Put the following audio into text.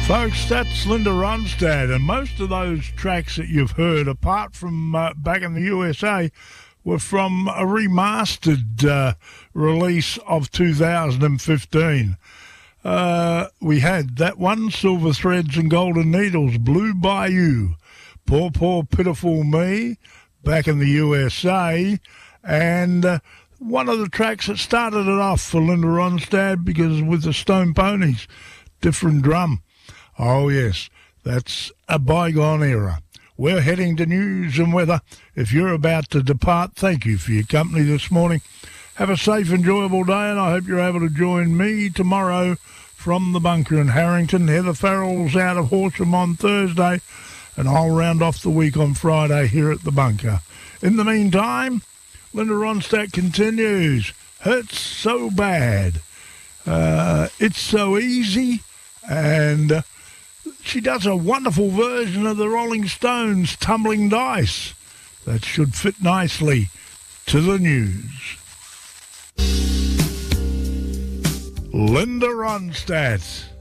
Folks, that's Linda Ronstadt, and most of those tracks that you've heard, apart from back in the USA, were from a remastered release of 2015. We had that one, Silver Threads and Golden Needles, Blue Bayou, Poor Poor Pitiful Me, back in the USA, and one of the tracks that started it off for Linda Ronstadt, because with the Stone Ponies, Different Drum. Oh, yes, that's a bygone era. We're heading to news and weather. If you're about to depart, thank you for your company this morning. Have a safe, enjoyable day, and I hope you're able to join me tomorrow from the bunker in Harrington. Heather Farrell's out of Horsham on Thursday, and I'll round off the week on Friday here at the bunker. In the meantime, Linda Ronstadt continues. Hurts so bad. It's so easy, and she does a wonderful version of the Rolling Stones' Tumbling Dice. That should fit nicely to the news. Linda Ronstadt.